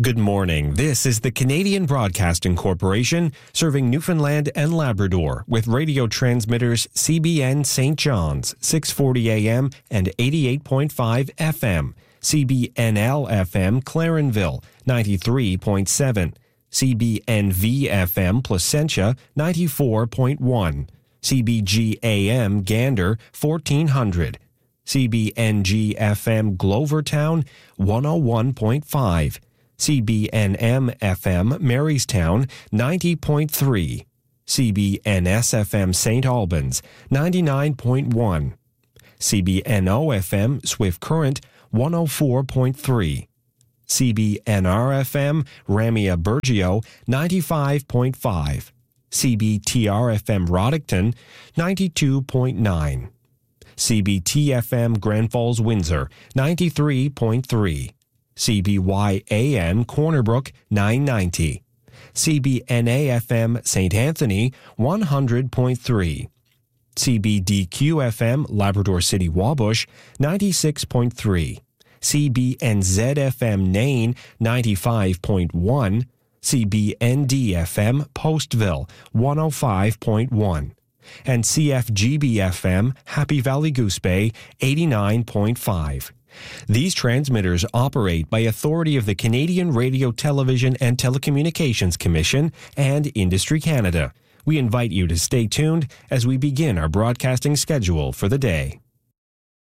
Good morning. This is the Canadian Broadcasting Corporation, serving Newfoundland and Labrador with radio transmitters CBN St. John's, 640 AM and 88.5 FM, CBNL FM Clarenville, 93.7, CBNV FM Placentia, 94.1, CBG AM Gander, 1400, CBNG FM Glovertown, 101.5, CBNM FM Marystown, 90.3, CBNS FM St. Albans, 99.1, CBNO FM Swift Current, 104.3, CBNR FM Ramia Burgeo, 95.5, CBTR FM Roddickton, 92.9, CBT FM Grand Falls Windsor, 93.3, CBYAM Cornerbrook, 990, CBNA FM St. Anthony, 100.3, CBDQ FM Labrador City Wabush, 96.3, CBNZ FM Nain, 95.1, CBND FM Postville, 105.1, and CFGB FM Happy Valley Goose Bay, 89.5. These transmitters operate by authority of the Canadian Radio, Television and Telecommunications Commission and Industry Canada. We invite you to stay tuned as we begin our broadcasting schedule for the day.